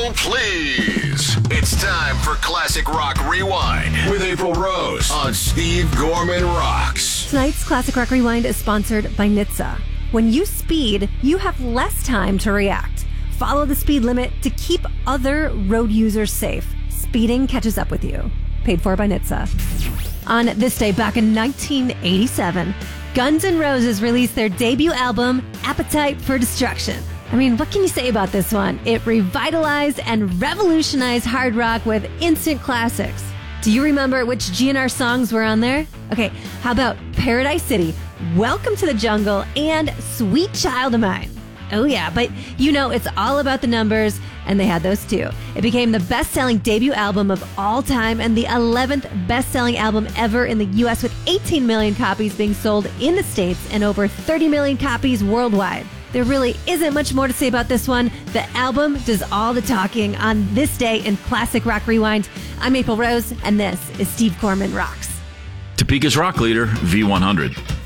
April, please. It's time for Classic Rock Rewind with April Rose on Steve Gorman Rocks. Tonight's Classic Rock Rewind is sponsored by NHTSA. When you speed, you have less time to react. Follow the speed limit to keep other road users safe. Speeding catches up with you. Paid for by NHTSA. On this day, back in 1987, Guns N' Roses released their debut album, Appetite for Destruction. I mean, what can you say about this one? It revitalized and revolutionized hard rock with instant classics. Do you remember which GNR songs were on there? Okay, how about Paradise City, Welcome to the Jungle, and Sweet Child of Mine? Oh yeah, but you know it's all about the numbers, and they had those too. It became the best-selling debut album of all time and the 11th best-selling album ever in the U.S. with 18 million copies being sold in the States and over 30 million copies worldwide. There really isn't much more to say about this one. The album does all the talking on this day in Classic Rock Rewind. I'm April Rose, and this is Steve Gorman Rocks. Topeka's rock leader, V100.